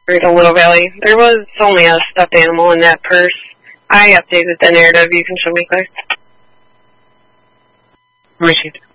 to Little Valley. There was only a stuffed animal in that purse. I updated the narrative. You can show me, Claire. Received.